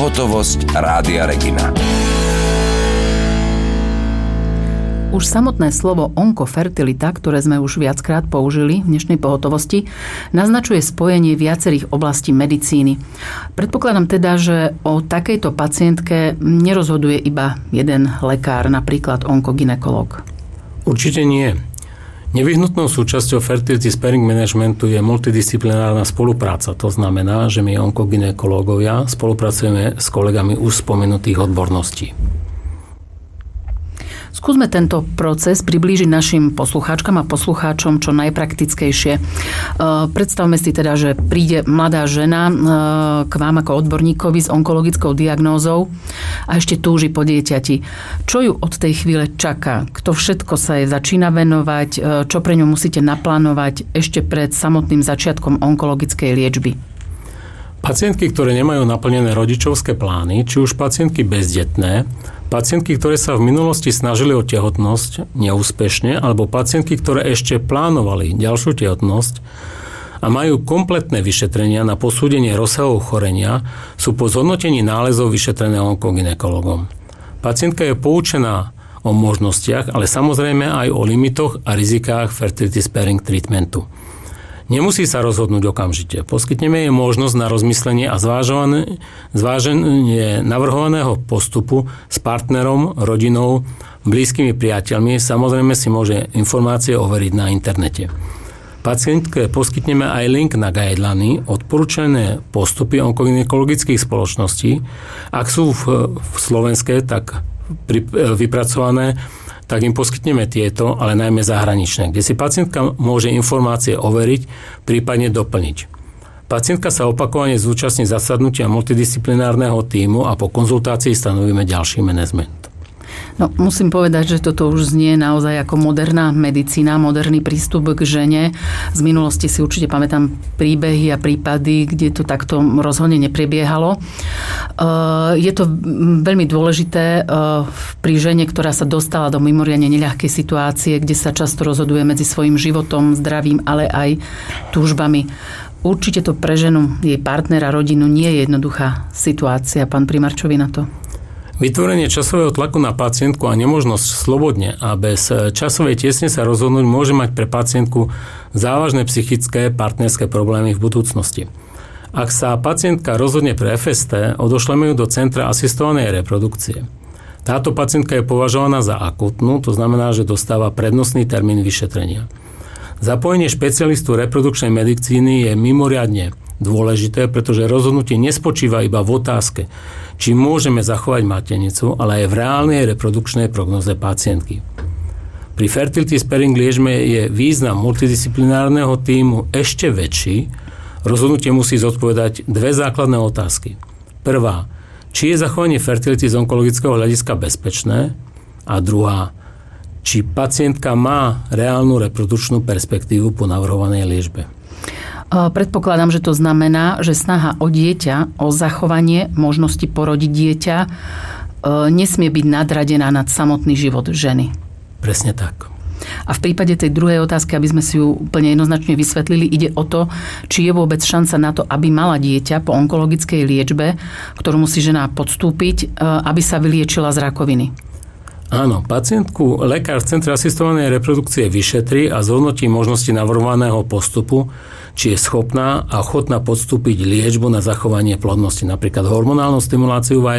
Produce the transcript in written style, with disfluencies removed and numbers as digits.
Pohotovosť Rádia Regina. Už samotné slovo onkofertilita, ktoré sme už viackrát použili v dnešnej pohotovosti, naznačuje spojenie viacerých oblastí medicíny. Predpokladám teda, že o takejto pacientke nerozhoduje iba jeden lekár, napríklad onkogynekolog. Určite nie. Nevyhnutnou súčasťou fertility sparing managementu je multidisciplinárna spolupráca. To znamená, že my onkogynekológovia spolupracujeme s kolegami už spomenutých odborností. Skúsme tento proces priblížiť našim poslucháčkam a poslucháčom čo najpraktickejšie. Predstavme si teda, že príde mladá žena k vám ako odborníkovi s onkologickou diagnózou a ešte túži po dieťati. Čo ju od tej chvíle čaká? Kto všetko sa jej začína venovať? Čo pre ňu musíte naplánovať ešte pred samotným začiatkom onkologickej liečby? Pacientky, ktoré nemajú naplnené rodičovské plány, či už pacientky bezdetné, pacientky, ktoré sa v minulosti snažili o tehotnosť neúspešne, alebo pacientky, ktoré ešte plánovali ďalšiu tehotnosť a majú kompletné vyšetrenia na posúdenie rozsahu ochorenia, sú po zhodnotení nálezov vyšetrené onkogynekologom. Pacientka je poučená o možnostiach, ale samozrejme aj o limitoch a rizikách fertility sparing treatmentu. Nemusí sa rozhodnúť okamžite. Poskytneme jej možnosť na rozmyslenie a zváženie navrhovaného postupu s partnerom, rodinou, blízkymi priateľmi. Samozrejme si môže informácie overiť na internete. Pacientke poskytneme aj link na guideliny, odporúčané postupy onkogynekologických spoločností. Ak sú v slovenské, tak vypracované, tak im poskytneme tieto, ale najmä zahraničné, kde si pacientka môže informácie overiť, prípadne doplniť. Pacientka sa opakovane zúčastní zasadnutia multidisciplinárneho tímu a po konzultácii stanovíme ďalší manažment. No, musím povedať, že toto už znie naozaj ako moderná medicína, moderný prístup k žene. Z minulosti si určite pamätám príbehy a prípady, kde to takto rozhodne neprebiehalo. Je to veľmi dôležité pri žene, ktorá sa dostala do mimoriadne neľahkej situácie, kde sa často rozhoduje medzi svojím životom, zdravím, ale aj túžbami. Určite to pre ženu, jej partnera, rodinu nie je jednoduchá situácia. Pán primár, čo vy na to? Vytvorenie časového tlaku na pacientku a nemožnosť slobodne a bez časovej tiesne sa rozhodnúť môže mať pre pacientku závažné psychické partnerské problémy v budúcnosti. Ak sa pacientka rozhodne pre FST, odošleme ju do centra asistovanej reprodukcie. Táto pacientka je považovaná za akútnu, to znamená, že dostáva prednostný termín vyšetrenia. Zapojenie špecialistu reprodukčnej medicíny je mimoriadne dôležité, pretože rozhodnutie nespočíva iba v otázke, či môžeme zachovať maternicu, ale aj v reálnej reprodukčnej prognoze pacientky. Pri fertility sparing liečbe je význam multidisciplinárneho tímu ešte väčší. Rozhodnutie musí zodpovedať dve základné otázky. Prvá, či je zachovanie fertility z onkologického hľadiska bezpečné? A druhá, či pacientka má reálnu reprodukčnú perspektívu po navrhovanej liečbe. Predpokladám, že to znamená, že snaha o dieťa, o zachovanie možnosti porodiť dieťa nesmie byť nadradená nad samotný život ženy. Presne tak. A v prípade tej druhej otázky, aby sme si ju úplne jednoznačne vysvetlili, ide o to, či je vôbec šanca na to, aby mala dieťa po onkologickej liečbe, ktorú musí žena podstúpiť, aby sa vyliečila z rakoviny. Áno, pacientku lekár v centre asistovanej reprodukcie vyšetrí a zhodnotí možnosti navrhovaného postupu, či je schopná a ochotná podstúpiť liečbu na zachovanie plodnosti, napríklad hormonálnu stimuláciu